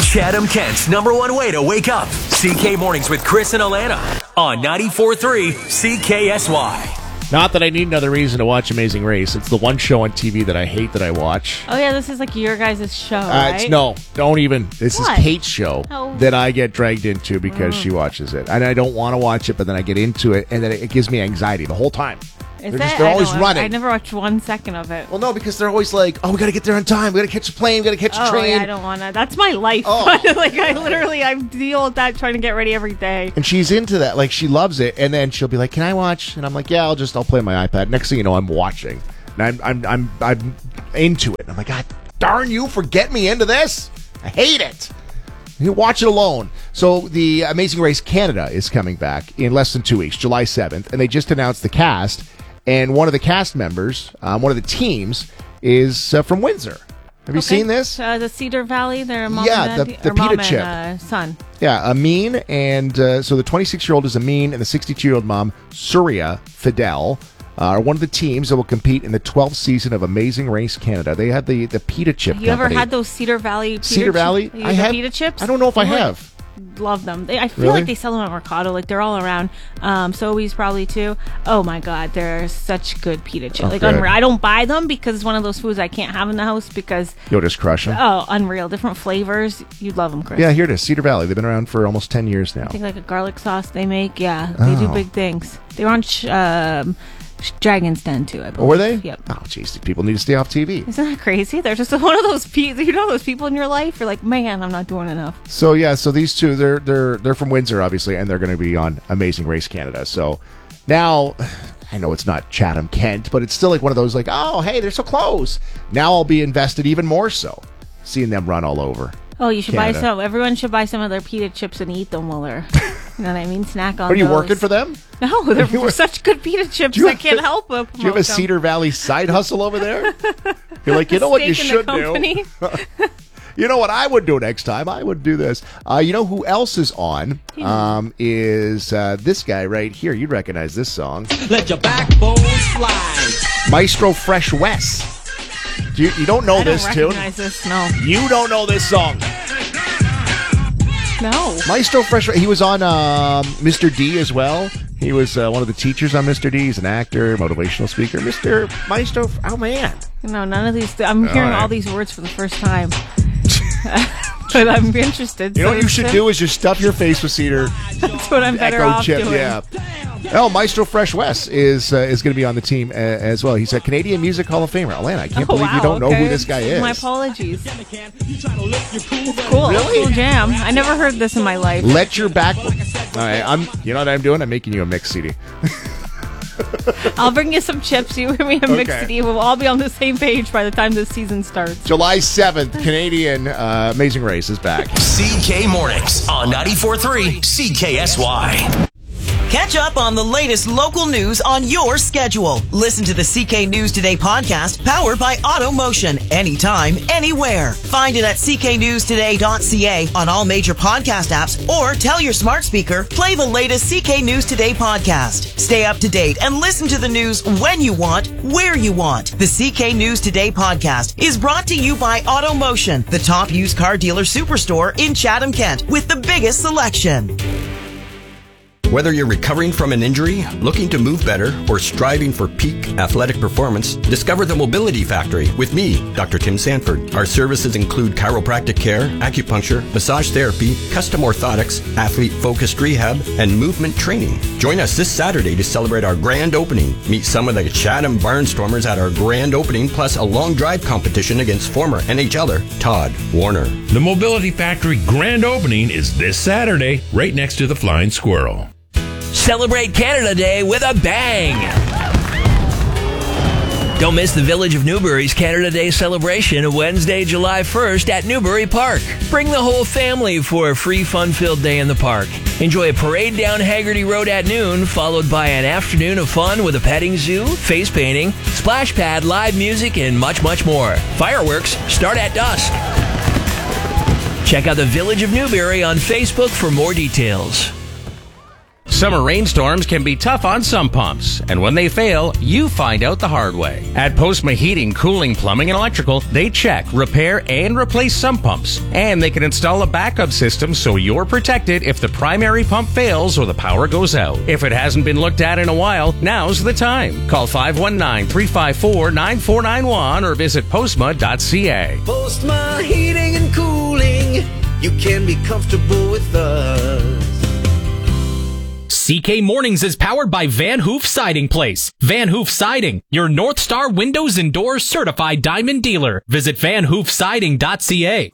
Chatham-Kent's #1 way to wake up. CK Mornings with Chris and Alana on 94.3 CKSY. Not that I need another reason to watch Amazing Race. It's the one show on TV that I hate that I watch. Oh, yeah, this is like your guys' show, right? No, don't even. This What? is Kate's show Oh. that I get dragged into because she watches it. And I don't want to watch it, but then I get into it, and then it gives me anxiety the whole time. Is They're always running. I never watched 1 second of it. Well, no, because they're always like, oh, we got to get there on time. We got to catch a plane. We got to catch a train. Yeah, I don't want to. That's my life. Oh. Like, I deal with that trying to get ready every day. And she's into that. Like, she loves it. And then she'll be like, can I watch? And I'm like, yeah, I'll play on my iPad. Next thing you know, I'm watching. And I'm into it. I'm like, God darn you for getting me into this. I hate it. You watch it alone. So the Amazing Race Canada is coming back in less than 2 weeks, July 7th. And they just announced the cast. And one of the cast members, one of the teams, is from Windsor. Have you seen this? The Cedar Valley, their mom Yeah, and the dad, or mom pita chip. and son. Yeah, Amin, and so the 26-year-old is Amin, and the 62-year-old mom, Surya Fidel, are one of the teams that will compete in the 12th season of Amazing Race Canada. They had the pita chip Have you company. ever had those Cedar Valley pita Cedar Valley? I have pita chips? I don't know if I have. Love them. I feel Really? like they sell them at Mercado. Like, they're all around. Sobeys probably too. Oh my God, they're such good pita chips. Like, good. unreal. I don't buy them because it's one of those foods I can't have in the house because You'll just crush them. oh, unreal. Different flavors. You'd love them, Chris. Yeah, here it is, Cedar Valley. They've been around for almost 10 years now. I think like a garlic sauce they make. Yeah, they do big things. They were on Dragon's Den too, I believe. Oh, were they? Yep. Oh, jeez, these people need to stay off TV. Isn't that crazy? They're just one of those people. You know those people in your life. You're like, man, I'm not doing enough. So yeah, so these two, they're from Windsor, obviously, and they're going to be on Amazing Race Canada. So now, I know it's not Chatham-Kent, but it's still like one of those like, oh, hey, they're so close. Now I'll be invested even more so, seeing them run all over. Oh, you should Canada. buy some. Everyone should buy some of their pita chips and eat them while they're, you know what I mean? Snack on Are you those. working for them? No, they're such good pita chips. you I have- can't help but Do you have a Cedar Valley side hustle over there? You're like, you know what you should do? You know what I would do next time? I would do this. You know who else is on? Is this guy right here. You'd recognize this song. Let your backbone slide. Maestro Fresh Wes. You don't know this I tune? don't recognize this. No. You don't know this song. No. Maestro Fresh. He was on Mr. D as well. He was one of the teachers on Mr. D. He's an actor, motivational speaker. Mr. Maestro. Oh, man. No, none of these. I'm hearing right. all these words for the first time. But I'm interested. You know So what you should do is just stuff your face with cedar That's what I'm better Echo off chip. doing. Yeah. Oh, Maestro Fresh Wes is going to be on the team as well. He's a Canadian Music Hall of Famer. Alana, I can't believe you don't know who this guy is. My apologies. Cool. Really? Cool jam. I never heard this in my life. Let your back. All right, you know what I'm doing? I'm making you a mix CD. I'll bring you some chips. You bring me a mixed Okay. CD. We'll all be on the same page by the time this season starts. July 7th, Canadian Amazing Race is back. CK Mornings on 94.3 CKSY. Catch up on the latest local news on your schedule. Listen to the CK News Today podcast, powered by AutoMotion. Anytime, anywhere. Find it at cknewstoday.ca on all major podcast apps, or tell your smart speaker, play the latest CK News Today podcast. Stay up to date and listen to the news when you want, where you want. The CK News Today podcast is brought to you by AutoMotion, the top used car dealer superstore in Chatham-Kent with the biggest selection. Whether you're recovering from an injury, looking to move better, or striving for peak athletic performance, discover the Mobility Factory with me, Dr. Tim Sanford. Our services include chiropractic care, acupuncture, massage therapy, custom orthotics, athlete-focused rehab, and movement training. Join us this Saturday to celebrate our grand opening. Meet some of the Chatham Barnstormers at our grand opening, plus a long drive competition against former NHLer Todd Warner. The Mobility Factory grand opening is this Saturday, right next to the Flying Squirrel. Celebrate Canada Day with a bang! Don't miss the Village of Newbury's Canada Day celebration Wednesday, July 1st at Newbury Park. Bring the whole family for a free fun-filled day in the park. Enjoy a parade down Haggerty Road at noon, followed by an afternoon of fun with a petting zoo, face painting, splash pad, live music, and much, much more. Fireworks start at dusk. Check out the Village of Newbury on Facebook for more details. Summer rainstorms can be tough on some pumps, and when they fail, you find out the hard way. At Postma Heating, Cooling, Plumbing, and Electrical, they check, repair, and replace sump pumps, and they can install a backup system so you're protected if the primary pump fails or the power goes out. If it hasn't been looked at in a while, now's the time. Call 519-354-9491 or visit postma.ca. Postma Heating and Cooling. You can be comfortable with us. CK Mornings is powered by Van Hoof Siding Place. Van Hoof Siding, your North Star windows and doors certified diamond dealer. Visit vanhoofsiding.ca.